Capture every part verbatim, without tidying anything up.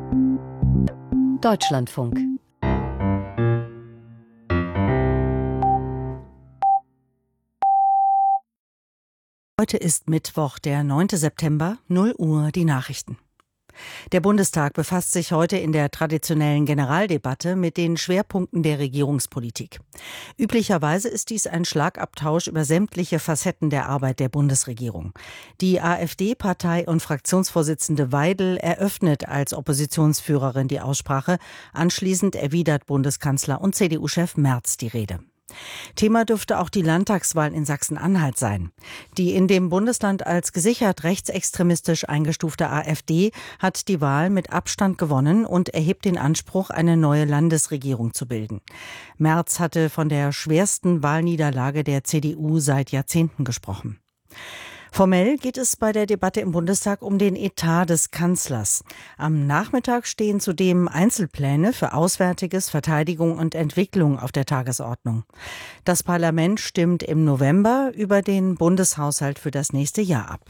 Deutschlandfunk. Heute ist Mittwoch, der neunte September, null Uhr, die Nachrichten. Der Bundestag befasst sich heute in der traditionellen Generaldebatte mit den Schwerpunkten der Regierungspolitik. Üblicherweise ist dies ein Schlagabtausch über sämtliche Facetten der Arbeit der Bundesregierung. Die AfD-Partei- und Fraktionsvorsitzende Weidel eröffnet als Oppositionsführerin die Aussprache. Anschließend erwidert Bundeskanzler und C D U-Chef Merz die Rede. Thema dürfte auch die Landtagswahl in Sachsen-Anhalt sein. Die in dem Bundesland als gesichert rechtsextremistisch eingestufte AfD hat die Wahl mit Abstand gewonnen und erhebt den Anspruch, eine neue Landesregierung zu bilden. Merz hatte von der schwersten Wahlniederlage der C D U seit Jahrzehnten gesprochen. Formell geht es bei der Debatte im Bundestag um den Etat des Kanzlers. Am Nachmittag stehen zudem Einzelpläne für Auswärtiges, Verteidigung und Entwicklung auf der Tagesordnung. Das Parlament stimmt im November über den Bundeshaushalt für das nächste Jahr ab.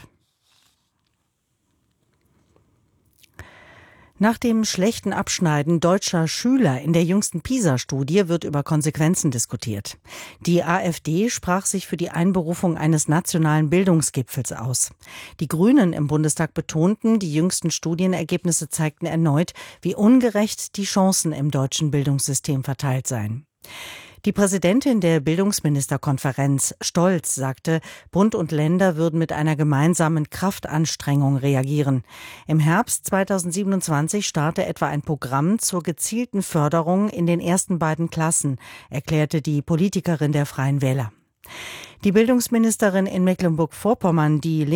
Nach dem schlechten Abschneiden deutscher Schüler in der jüngsten PISA-Studie wird über Konsequenzen diskutiert. Die AfD sprach sich für die Einberufung eines nationalen Bildungsgipfels aus. Die Grünen im Bundestag betonten, die jüngsten Studienergebnisse zeigten erneut, wie ungerecht die Chancen im deutschen Bildungssystem verteilt seien. Die Präsidentin der Bildungsministerkonferenz, Stolz, sagte, Bund und Länder würden mit einer gemeinsamen Kraftanstrengung reagieren. Im Herbst zweitausendsiebenundzwanzig starte etwa ein Programm zur gezielten Förderung in den ersten beiden Klassen, erklärte die Politikerin der Freien Wähler. Die Bildungsministerin in Mecklenburg-Vorpommern, die